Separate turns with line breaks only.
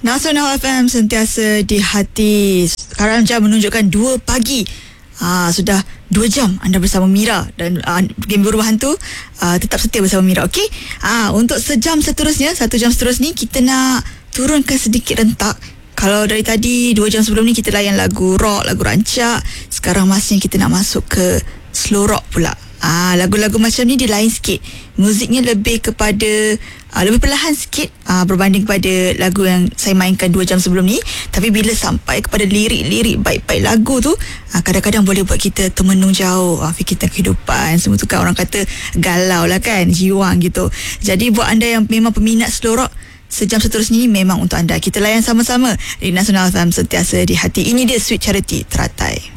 Nasional FM sentiasa di hati. Sekarang jam menunjukkan 2 pagi. Sudah 2 jam anda bersama Mira. Dan Game Beruah Hantu tetap setia bersama Mira. Okey. Untuk sejam seterusnya, 1 jam seterusnya, kita nak turunkan sedikit rentak. Kalau dari tadi 2 jam sebelum ni kita layan lagu rock, lagu rancak. Sekarang masnya kita nak masuk ke slow rock pula. Lagu-lagu macam ni dia lain sikit. Muziknya lebih kepada lebih perlahan sikit berbanding kepada lagu yang saya mainkan 2 jam sebelum ni. Tapi bila sampai kepada lirik-lirik baik-baik lagu tu, kadang-kadang boleh buat kita termenung jauh, fikir tentang kehidupan. Semua tu kan orang kata galau lah kan, jiwang gitu. Jadi buat anda yang memang peminat slow rock, sejam seterusnya ni memang untuk anda. Kita layan sama-sama di Nasional FM sentiasa di hati. Ini dia Sweet Charity Teratai.